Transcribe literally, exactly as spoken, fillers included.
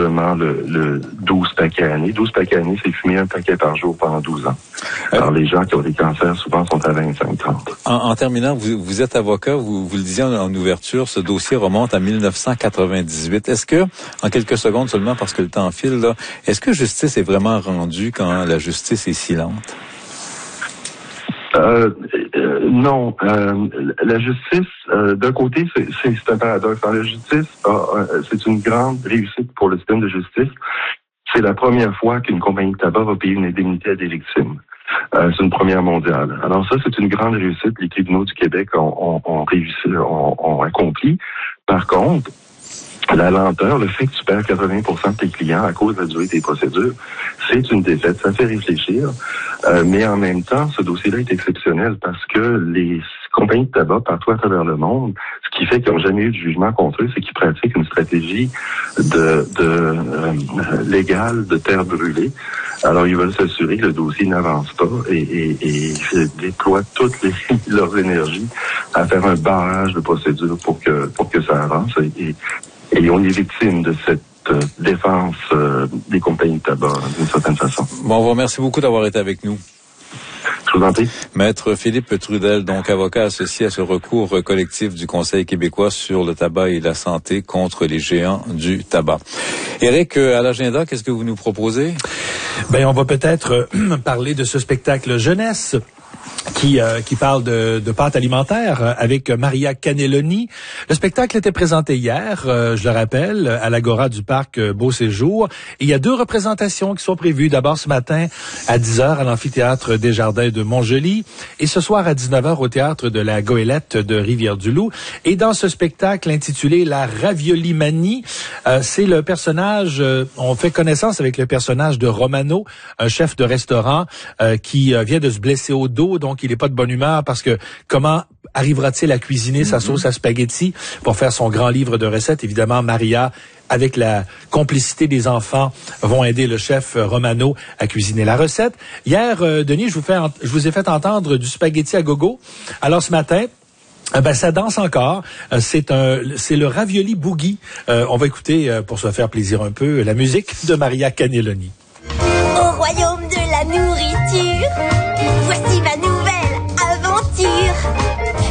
probablement le, le douze paquets à l'année. douze paquets à l'année, c'est fumer un paquet par jour pendant douze ans. Alors, les gens qui ont des cancers, souvent, sont à vingt-cinq trente. En, en terminant, vous, vous êtes avocat, vous, vous le disiez en, en ouverture, ce dossier remonte à mille neuf cent quatre-vingt-dix-huit. Est-ce que, en quelques secondes seulement, parce que le temps file, là, est-ce que justice est vraiment rendue quand la justice est silente? Euh, euh, non. Euh, la justice, euh, d'un côté, c'est, c'est, c'est un paradoxe. Dans la justice, euh, c'est une grande réussite pour le système de justice. C'est la première fois qu'une compagnie de tabac va payer une indemnité à des victimes. Euh, c'est une première mondiale. Alors ça, c'est une grande réussite. Les tribunaux du Québec ont, ont, ont réussi, ont, ont accompli. Par contre, la lenteur, le fait que tu perds quatre-vingts pour cent de tes clients à cause de la durée des procédures, c'est une défaite. Ça fait réfléchir. Euh, mais en même temps, ce dossier-là est exceptionnel parce que les compagnies de tabac partout à travers le monde, ce qui fait qu'ils n'ont jamais eu de jugement contre eux, c'est qu'ils pratiquent une stratégie de, de euh, légale de terre brûlée. Alors, ils veulent s'assurer que le dossier n'avance pas et, et, et déploient toutes les, leurs énergies à faire un barrage de procédures pour que pour que ça avance. Et, et, et on est victime de cette euh, défense euh, des compagnies de tabac, d'une certaine façon. Bon, on vous remercie beaucoup d'avoir été avec nous. Je vous en prie. Maître Philippe Trudel, donc avocat associé à ce recours collectif du Conseil québécois sur le tabac et la santé contre les géants du tabac. Éric, à l'agenda, qu'est-ce que vous nous proposez? Ben, on va peut-être euh, parler de ce spectacle jeunesse qui euh, qui parle de, de pâtes alimentaires avec Maria Cannelloni. Le spectacle était présenté hier, euh, je le rappelle, à l'Agora du Parc euh, Beau Séjour. Et il y a deux représentations qui sont prévues. D'abord ce matin à dix heures à l'amphithéâtre des Jardins de Montjoly et ce soir à dix-neuf heures au théâtre de la Goélette de Rivière-du-Loup. Et dans ce spectacle intitulé La Raviolimanie, euh, c'est le personnage, euh, on fait connaissance avec le personnage de Romano, un chef de restaurant euh, qui euh, vient de se blesser au dos. Donc, il n'est pas de bonne humeur parce que comment arrivera-t-il à cuisiner sa sauce à spaghetti pour faire son grand livre de recettes? Évidemment, Maria, avec la complicité des enfants, vont aider le chef Romano à cuisiner la recette. Hier, euh, Denis, je vous, fais, je vous ai fait entendre du spaghetti à gogo. Alors, ce matin, Euh, ben, ça danse encore. Euh, c'est un, c'est le ravioli boogie. Euh, on va écouter, euh, pour se faire plaisir un peu, la musique de Maria Cannelloni. Au royaume de la nourriture, voici ma nouvelle aventure.